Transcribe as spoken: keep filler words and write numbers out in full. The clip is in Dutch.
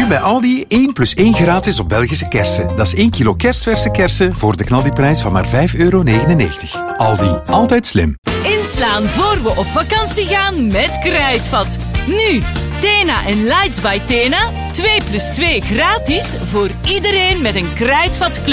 Nu bij Aldi één plus één gratis op Belgische kersen. Dat is één kilo kerstverse kersen voor de knaldiprijs van maar vijf euro negenennegentig. Aldi, altijd slim. Inslaan voor we op vakantie gaan met Kruidvat. Nu, Tena en Lights by Tena. twee plus twee gratis voor iedereen met een Kruidvat club.